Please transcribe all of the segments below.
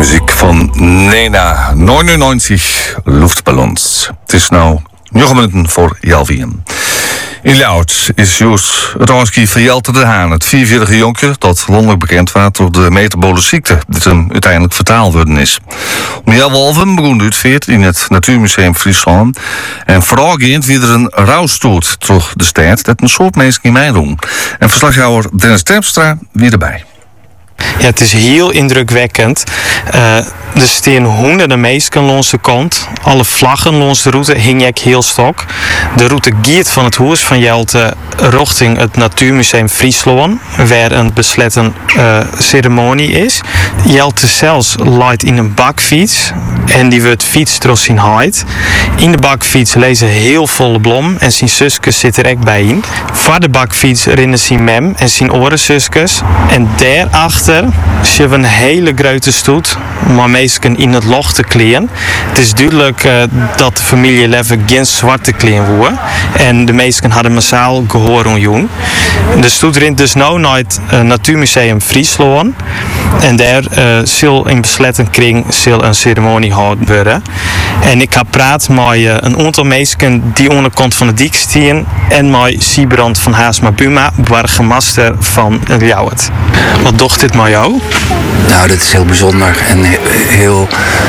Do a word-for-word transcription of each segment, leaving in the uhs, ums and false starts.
Muziek van Nena, negenennegentig Luftballons. Het is nou negen minuten voor half vier. In Ljouwert is juist het aanskiën van Jelte de Haan, het vierjarige jonkje dat landelijk bekend werd door de metabole ziekte, dit hem uiteindelijk vertaald worden is. Om Jelwolven begon het veert in het Natuurmuseum Friesland en vooral ging weer een rouwstoet door de stad dat een soort mensen in mij doen. En verslaghouder Dennis Terpstra weer erbij. Ja, het is heel indrukwekkend. Uh, er staan honderden mensen langs de kant. Alle vlaggen langs de route hing ik heel stok. De route gaat van het huis van Jelte richting het Natuurmuseum Friesland, waar een besletten uh, ceremonie is. Jelte zelfs leidt in een bakfiets en die wordt fiets door zijn huid. In de bakfiets lezen heel volle blom en zijn zusjes zit er ook bij in. Voor de bakfiets rennen zijn mem en zijn orensusjes. En daarachter zien we een hele grote stoet, maar mensen in het loch te kleden. Het is duidelijk uh, dat de familie leven geen zwarte kleden wordt. En de mensen hadden massaal gehoor om jong. De stoet rent dus nu naar het uh, Natuurmuseum Friesland. En daar uh, zal in besletten kring zal een ceremonie gehouden worden. En ik heb praat met uh, een aantal mensen die aan de kant van de dik staan en met Siebrand van Haasma Buma, burgemeester van Ljouwert. Wat docht dit met jou? Nou, dit is heel bijzonder en heel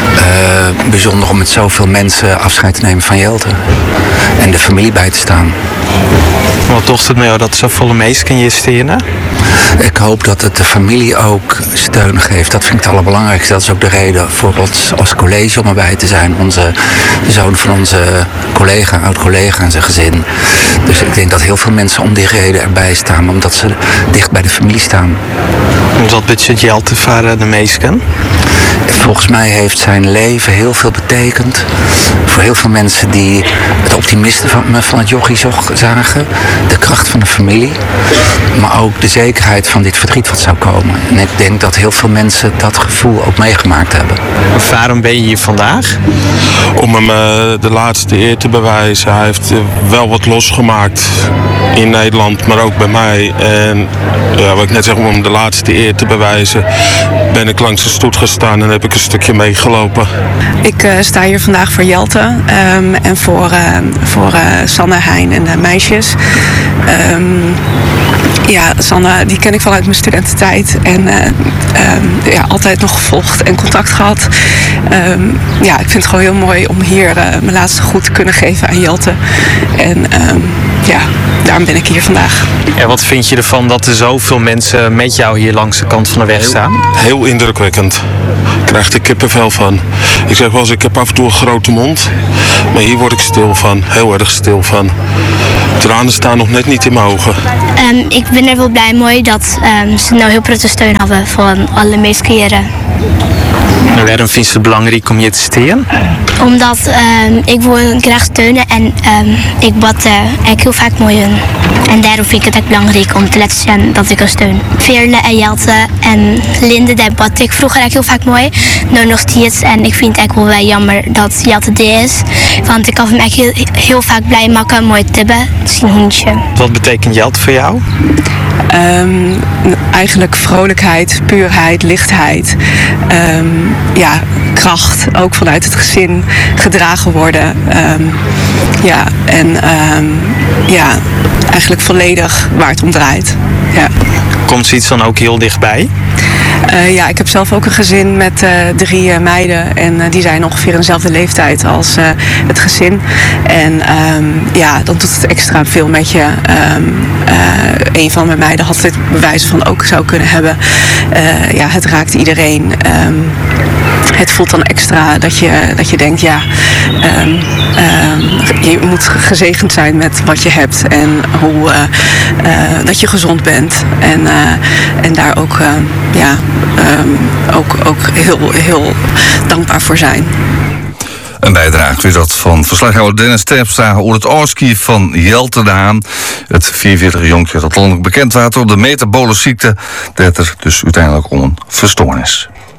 uh, bijzonder om met zoveel mensen afscheid te nemen van Jelte en de familie bij te staan. Wat docht het met jou dat zoveel mensen je stenen? Ik hoop dat het de familie ook steun geeft. Dat vind ik het allerbelangrijkste. Dat is ook de reden voor ons als college om erbij te zijn. Onze, de zoon van onze collega, oud-collega en zijn gezin. Dus ik denk dat heel veel mensen om die reden erbij staan, omdat ze dicht bij de familie staan. Wat budget Jelte voor de meesten? Volgens mij heeft zijn leven heel veel betekend voor heel veel mensen die het optimisme van, van het jochie zagen, de kracht van de familie, maar ook de zekerheid van dit verdriet wat zou komen. En ik denk dat heel veel mensen dat gevoel ook meegemaakt hebben. Waarom ben je hier vandaag? Om hem uh, de laatste eer te bewijzen. Hij heeft uh, wel wat losgemaakt in Nederland, maar ook bij mij. En ja, wat ik net zeg, om hem de laatste eer te bewijzen, ben ik langs de stoet gestaan en heb ik een stukje meegelopen. Ik uh, sta hier vandaag voor Jelte um, en voor, uh, voor uh, Sanne, Hein en de meisjes. Um, ja, Sanne, die ken ik vanuit mijn studententijd en uh, um, ja, altijd nog gevolgd en contact gehad. Um, ja, ik vind het gewoon heel mooi om hier uh, mijn laatste groet te kunnen geven aan Jelte. En um, ja, daarom ben ik hier vandaag. En wat vind je ervan dat er zoveel mensen met jou hier langs de kant van de weg staan? Heel, heel indrukwekkend. Ik krijg er kippenvel van. Ik zeg wel eens, ik heb af en toe een grote mond. Maar hier word ik stil van. Heel erg stil van. Tranen staan nog net niet in mijn ogen. Um, ik ben er wel blij mee dat um, ze nou heel grote steun hebben van alle meeskeren. Waarom vind je het belangrijk om je te steken? Omdat um, ik wil graag steunen en um, ik bad uh, ik heel vaak mooi hun. En daarom vind ik het ook belangrijk om te laten zien dat ik een steun. Veerle en Jelte en Linde, daar bad ik vroeger ook heel vaak mooi. Nu nog steeds. En ik vind het ook wel, wel jammer dat Jelte dit is. Want ik kan hem echt heel, heel vaak blij maken, mooi te hebben. Zijn hondje. Wat betekent Jelte voor jou? Um, eigenlijk vrolijkheid, puurheid, lichtheid. Um, ja, kracht, ook vanuit het gezin gedragen worden. Um, ja, en um, ja, eigenlijk volledig waar het om draait. Ja. Komt zoiets dan ook heel dichtbij? Uh, ja, ik heb zelf ook een gezin met uh, drie uh, meiden en uh, die zijn ongeveer in dezelfde leeftijd als uh, het gezin. En um, ja, dan doet het extra veel met je. Um, uh, een van mijn meiden had dit bewijs van ook zou kunnen hebben. Uh, ja, het raakt iedereen. Um, Het voelt dan extra dat je, dat je denkt, ja, um, um, je moet gezegend zijn met wat je hebt en hoe, uh, uh, dat je gezond bent. En, uh, en daar ook, uh, ja, um, ook, ook heel, heel dankbaar voor zijn. Een bijdrage weer dat van verslaghouder Dennis Terpstra over het aanskiën van Jelte de Haan. Het vierjarige jonkje dat landelijk bekend werd door de metabole ziekte, dat er dus uiteindelijk om een verstoornis.